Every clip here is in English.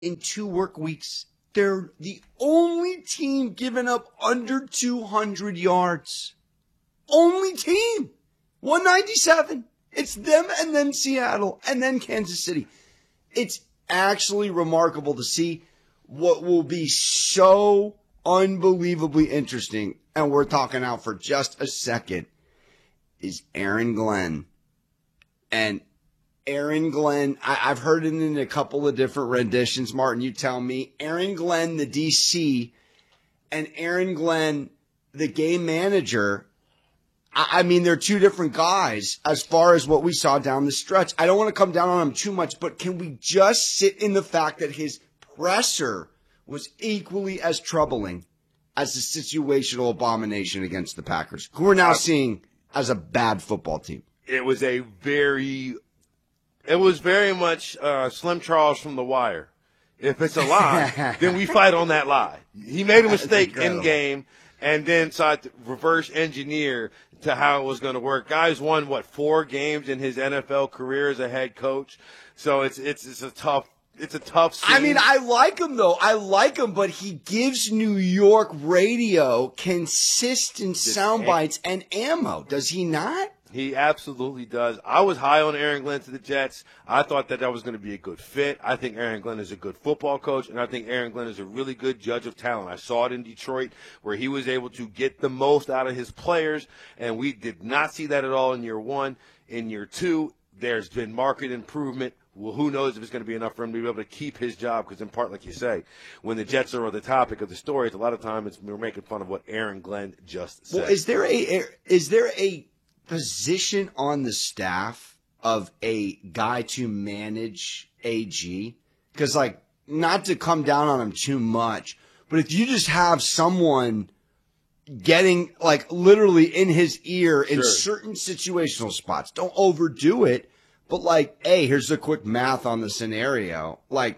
in 2 work weeks. They're the only team giving up under 200 yards. Only team. 197. It's them and then Seattle and then Kansas City. It's actually remarkable to see. What will be so unbelievably interesting, and we're talking out for just a second, is Aaron Glenn. And Aaron Glenn, I've heard it in a couple of different renditions. Martin, you tell me. Aaron Glenn, the DC, and Aaron Glenn, the game manager. I mean, they're two different guys as far as what we saw down the stretch. I don't want to come down on him too much, but can we just sit in the fact that his presser was equally as troubling as the situational abomination against the Packers, who we're now seeing as a bad football team? It was very much Slim Charles from The Wire. If it's a lie, then we fight on that lie. He made a mistake in game and then tried to reverse engineer to how it was going to work. Guys won, 4 games in his NFL career as a head coach. So it's a tough scene. I mean, I like him, though. I like him, but he gives New York radio consistent sound bites and ammo. Does he not? He absolutely does. I was high on Aaron Glenn to the Jets. I thought that was going to be a good fit. I think Aaron Glenn is a good football coach, and I think Aaron Glenn is a really good judge of talent. I saw it in Detroit where he was able to get the most out of his players, and we did not see that at all in year 1. In year 2, there's been market improvement. Well, who knows if it's going to be enough for him to be able to keep his job? Because in part, like you say, when the Jets are the topic of the stories, a lot of time we're making fun of what Aaron Glenn just said. Well, is there a position on the staff of a guy to manage AG? Because, not to come down on him too much, but if you just have someone getting, literally in his ear in certain situational spots, don't overdo it. But, hey, here's the quick math on the scenario.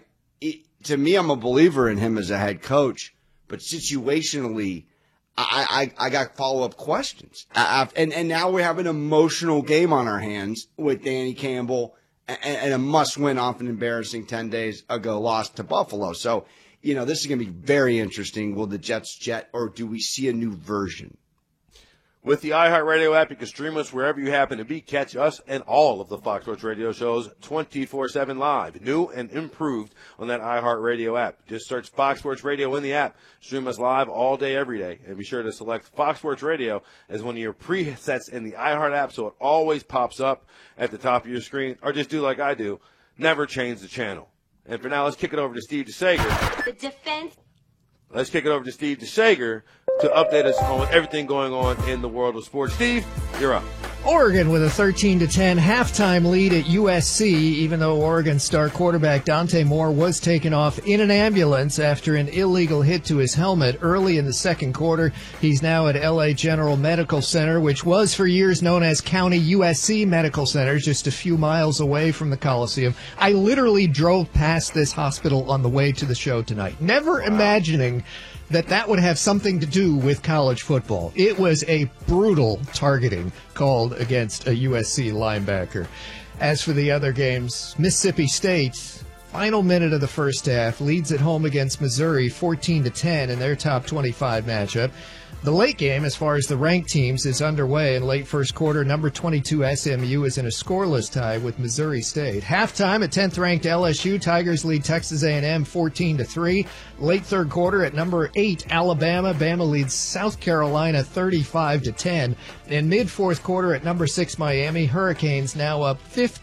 To me, I'm a believer in him as a head coach. But situationally, I got follow-up questions. And now we have an emotional game on our hands with Danny Campbell and a must-win off an embarrassing 10 days ago loss to Buffalo. So, this is going to be very interesting. Will the Jets jet, or do we see a new version? With the iHeartRadio app, you can stream us wherever you happen to be. Catch us and all of the Fox Sports Radio shows 24/7 live, new and improved on that iHeartRadio app. Just search Fox Sports Radio in the app. Stream us live all day, every day. And be sure to select Fox Sports Radio as one of your presets in the iHeart app so it always pops up at the top of your screen. Or just do like I do, never change the channel. And for now, let's kick it over to Steve DeSager. The defense. Let's kick it over to Steve DeSager to update us on everything going on in the world of sports. Steve, you're up. Oregon with a 13-10 halftime lead at USC, even though Oregon star quarterback Dante Moore was taken off in an ambulance after an illegal hit to his helmet early in the second quarter. He's now at LA General Medical Center, which was for years known as County USC Medical Center, just a few miles away from the Coliseum. I literally drove past this hospital on the way to the show tonight, never imagining that would have something to do with college football. It was a brutal targeting called against a USC linebacker. As for the other games, Mississippi State, final minute of the first half, leads at home against Missouri 14-10 in their top 25 matchup. The late game, as far as the ranked teams, is underway in late first quarter. Number 22 SMU is in a scoreless tie with Missouri State. Halftime at 10th-ranked LSU, Tigers lead Texas A&M 14-3. Late third quarter at number 8 Alabama, Bama leads South Carolina 35-10. In mid-fourth quarter at number 6 Miami, Hurricanes now up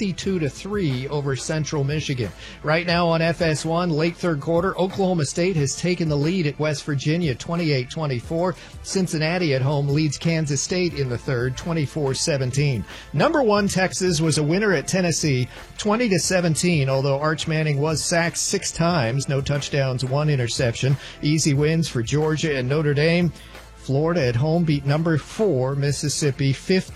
52-3 over Central Michigan. Right now on FS1, late third quarter, Oklahoma State has taken the lead at West Virginia 28-24. Cincinnati at home leads Kansas State in the third, 24-17. Number 1 Texas was a winner at Tennessee, 20-17, although Arch Manning was sacked 6 times, no touchdowns, 1 interception. Easy wins for Georgia and Notre Dame. Florida at home beat number 4 Mississippi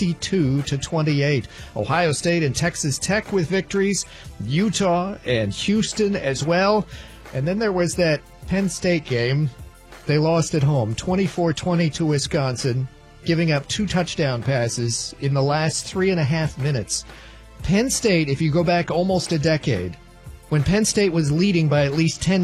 52-28. Ohio State and Texas Tech with victories. Utah and Houston as well. And then there was that Penn State game. They lost at home 24-20 to Wisconsin, giving up 2 touchdown passes in the last 3.5 minutes. Penn State, if you go back almost a decade, when Penn State was leading by at least 10